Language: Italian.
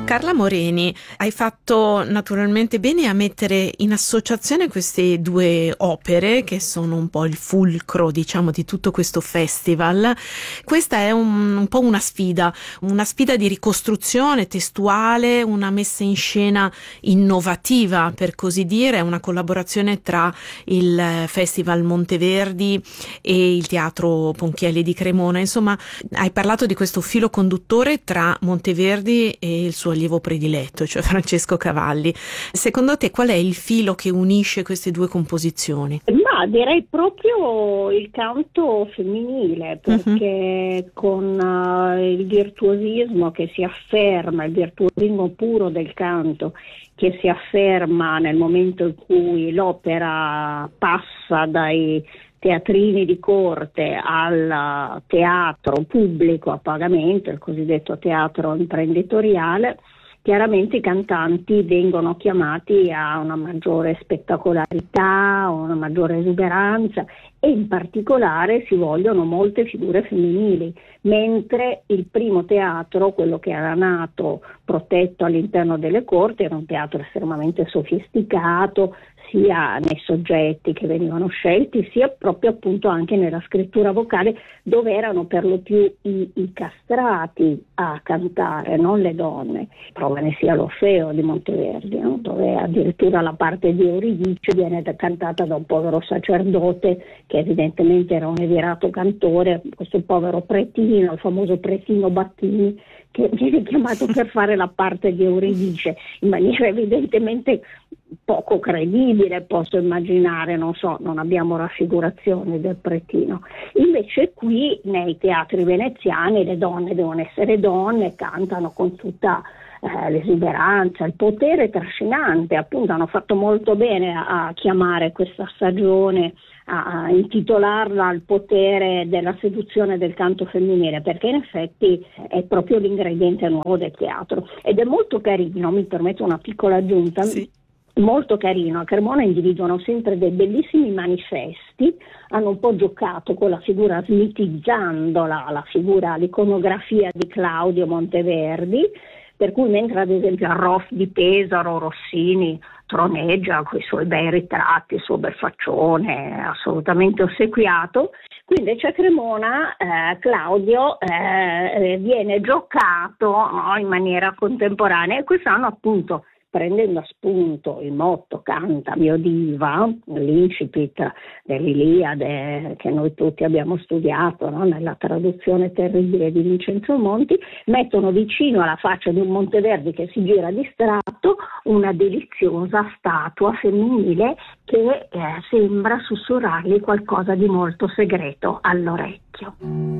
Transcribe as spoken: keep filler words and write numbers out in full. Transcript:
Carla Moreni, hai fatto naturalmente bene a mettere in associazione queste due opere che sono un po' il fulcro, diciamo, di tutto questo festival. Questa è un, un po' una sfida, una sfida di ricostruzione testuale, una messa in scena innovativa, per così dire, una collaborazione tra il Festival Monteverdi e il Teatro Ponchielli di Cremona. Insomma, hai parlato di questo filo conduttore tra Monteverdi e il suo allievo prediletto, cioè Francesco Cavalli. Secondo te qual è il filo che unisce queste due composizioni? Ma direi proprio il canto femminile, perché uh-huh. con uh, il virtuosismo che si afferma, il virtuosismo puro del canto che si afferma nel momento in cui l'opera passa dai teatrini di corte al teatro pubblico a pagamento, il cosiddetto teatro imprenditoriale, chiaramente i cantanti vengono chiamati a una maggiore spettacolarità, una maggiore esuberanza e in particolare si vogliono molte figure femminili, mentre il primo teatro, quello che era nato protetto all'interno delle corti, era un teatro estremamente sofisticato, sia nei soggetti che venivano scelti, sia proprio appunto anche nella scrittura vocale, dove erano per lo più i, i castrati a cantare, non le donne. Prova ne sia l'Orfeo di Monteverdi, no? Dove addirittura la parte di Euridice viene cantata da un povero sacerdote che evidentemente era un evirato cantore, questo povero pretino, il famoso pretino Battini, che viene chiamato per fare la parte di Euridice in maniera evidentemente poco credibile, posso immaginare, non so, non abbiamo raffigurazioni del pretino. Invece qui nei teatri veneziani le donne devono essere donne, cantano con tutta eh, l'esuberanza, il potere trascinante, appunto hanno fatto molto bene a, a chiamare questa stagione, a intitolarla Il potere della seduzione del canto femminile, perché in effetti è proprio l'ingrediente nuovo del teatro ed è molto carino, mi permetto una piccola aggiunta. Sì. Molto carino, a Cremona individuano sempre dei bellissimi manifesti, hanno un po' giocato con la figura, smitizzandola, la figura, l'iconografia di Claudio Monteverdi, per cui mentre ad esempio a Roff di Pesaro Rossini troneggia con i suoi bei ritratti, il suo bel faccione assolutamente ossequiato, qui invece a Cremona eh, Claudio eh, viene giocato, no, in maniera contemporanea, e quest'anno appunto, prendendo a spunto il motto Canta mio diva, l'incipit dell'Iliade che noi tutti abbiamo studiato, no? Nella traduzione terribile di Vincenzo Monti, mettono vicino alla faccia di un Monteverdi che si gira distratto una deliziosa statua femminile che eh, sembra sussurrargli qualcosa di molto segreto all'orecchio.